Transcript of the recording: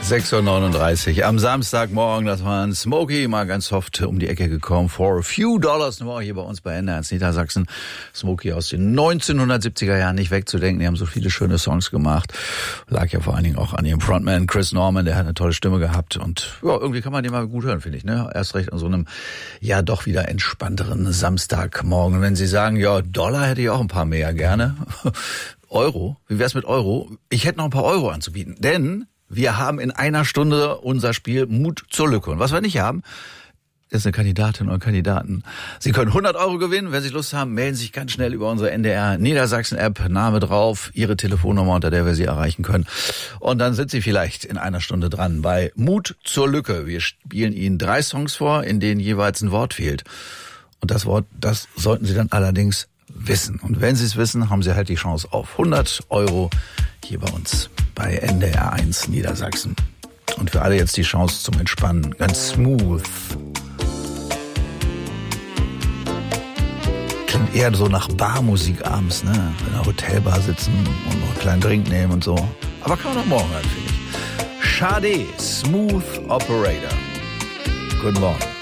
6:39 Uhr am Samstagmorgen, das war ein Smokey, mal ganz soft um die Ecke gekommen. For a few dollars nur hier bei uns bei NDR Niedersachsen. Smokey aus den 1970er Jahren nicht wegzudenken. Die haben so viele schöne Songs gemacht. Lag ja vor allen Dingen auch an ihrem Frontman Chris Norman, der hat eine tolle Stimme gehabt. Und ja, irgendwie kann man den mal gut hören, finde ich. Ne? Erst recht an so einem, ja doch wieder entspannteren Samstagmorgen. Wenn Sie sagen, ja, Dollar hätte ich auch ein paar mehr gerne. Euro? Wie wär's mit Euro? Ich hätte noch ein paar Euro anzubieten, denn wir haben in einer Stunde unser Spiel Mut zur Lücke. Und was wir nicht haben, ist eine Kandidatin oder Kandidaten. Sie können 100 Euro gewinnen. Wenn Sie Lust haben, melden Sie sich ganz schnell über unsere NDR Niedersachsen App. Name drauf, Ihre Telefonnummer, unter der wir Sie erreichen können. Und dann sind Sie vielleicht in einer Stunde dran bei Mut zur Lücke. Wir spielen Ihnen 3 Songs vor, in denen jeweils ein Wort fehlt. Und das Wort, das sollten Sie dann allerdings wissen. Und wenn Sie es wissen, haben Sie halt die Chance auf 100 Euro hier bei uns bei NDR 1 Niedersachsen. Und für alle jetzt die Chance zum Entspannen. Ganz smooth. Klingt eher so nach Barmusik abends, ne? In einer Hotelbar sitzen und noch einen kleinen Drink nehmen und so. Aber kann man auch morgen halt, finde ich. Sade, Smooth Operator. Guten Morgen.